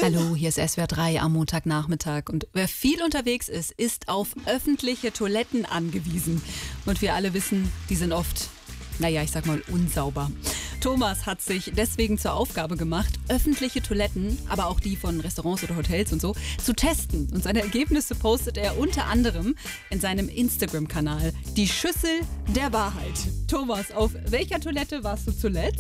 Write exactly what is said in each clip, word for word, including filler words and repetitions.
Hallo, hier ist S W R drei am Montagnachmittag. Und wer viel unterwegs ist, ist auf öffentliche Toiletten angewiesen. Und wir alle wissen, die sind oft, naja, ich sag mal, unsauber. Thomas hat sich deswegen zur Aufgabe gemacht, öffentliche Toiletten, aber auch die von Restaurants oder Hotels und so, zu testen. Und seine Ergebnisse postet er unter anderem in seinem Instagram-Kanal. Die Schüssel der Wahrheit. Thomas, auf welcher Toilette warst du zuletzt?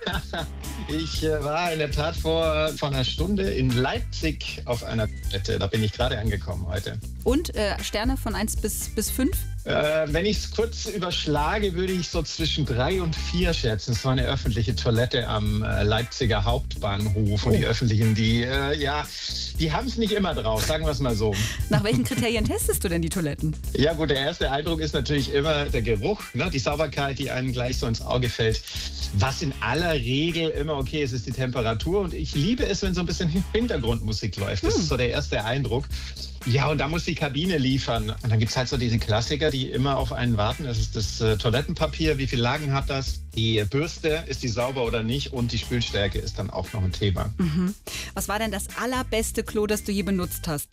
Ich äh, war in der Tat vor, vor einer Stunde in Leipzig auf einer Toilette. Da bin ich gerade angekommen heute. Und äh, Sterne von eins bis, bis fünf? Äh, wenn ich es kurz überschlage, würde ich so zwischen drei und vier schätzen. Es war eine öffentliche Toilette am äh, Leipziger Hauptbahnhof. Und oh. die öffentlichen, die, äh, ja, die haben es nicht immer drauf, sagen wir es mal so. Nach welchen Kriterien testest du denn die Toiletten? Ja gut, der erste Eindruck ist natürlich immer der Geruch, ne? Die Sauberkeit, die einem gleich so ins Auge fällt. Was in aller Regel immer okay ist, ist die Temperatur. Und ich liebe es, wenn so ein bisschen Hintergrundmusik läuft. Das hm. ist so der erste Eindruck. Ja, und da muss die Kabine liefern. Und dann gibt es halt so diese Klassiker, die immer auf einen warten. Das ist das äh, Toilettenpapier. Wie viele Lagen hat das? Die Bürste, ist die sauber oder nicht? Und die Spülstärke ist dann auch noch ein Thema. Mhm. Was war denn das allerbeste Klo, das du je benutzt hast?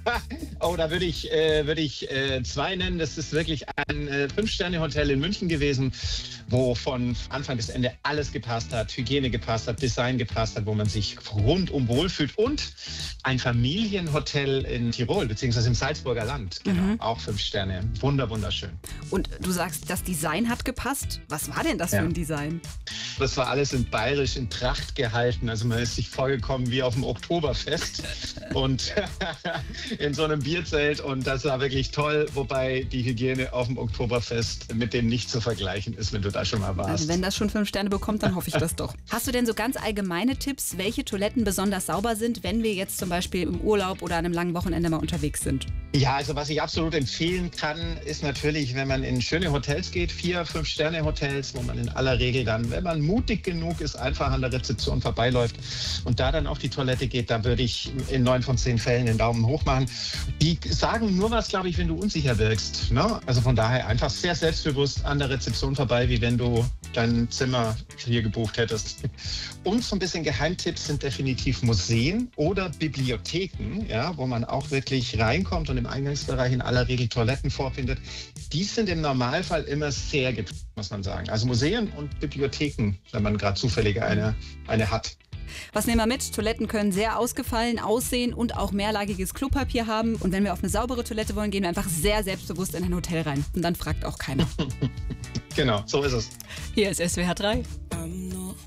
Oh, da würde ich, äh, würd ich äh, zwei nennen. Das ist wirklich ein äh, Fünf-Sterne-Hotel in München gewesen, wo von Anfang bis Ende alles gepasst hat. Hygiene gepasst hat, Design gepasst hat, wo man sich rundum wohlfühlt. Und ein Familienhotel in Tirol, beziehungsweise im Salzburger Land. Genau, mhm. Auch fünf Sterne. Wunder, wunderschön. Und du sagst, das Design hat gepasst. Was war denn das ja. für ein Design? Das war alles in bayerisch, in Tracht gehalten. Also man ist sich vorgekommen wie auf dem Oktoberfest und in so einem Bierzelt. Und das war wirklich toll, wobei die Hygiene auf dem Oktoberfest mit dem nicht zu vergleichen ist, wenn du da schon mal warst. Also wenn das schon fünf Sterne bekommt, dann hoffe ich das doch. Hast du denn so ganz allgemeine Tipps, welche Toiletten besonders sauber sind, wenn wir jetzt zum Beispiel im Urlaub oder an einem langen Wochenende mal unterwegs sind? Ja, also was ich absolut empfehlen kann, ist natürlich, wenn man in schöne Hotels geht, vier, fünf Sterne Hotels, wo man in aller Regel dann, wenn man mutig genug ist, einfach an der Rezeption vorbeiläuft und da dann auf die Toilette geht, da würde ich in neun von zehn Fällen den Daumen hoch machen. Die sagen nur was, glaube ich, wenn du unsicher wirkst. Ne? Also von daher einfach sehr selbstbewusst an der Rezeption vorbei, wie wenn du dein Zimmer hier gebucht hättest. Und so ein bisschen Geheimtipps sind definitiv Museen oder Bibliotheken, ja, wo man auch wirklich reinkommt und im Eingangsbereich in aller Regel Toiletten vorfindet. Die sind im Normalfall immer sehr geprägt, muss man sagen. Also Museen und Bibliotheken, wenn man gerade zufällig eine, eine hat. Was nehmen wir mit? Toiletten können sehr ausgefallen aussehen und auch mehrlagiges Klopapier haben. Und wenn wir auf eine saubere Toilette wollen, gehen wir einfach sehr selbstbewusst in ein Hotel rein. Und dann fragt auch keiner. Genau, so ist es. Hier ist S W R drei.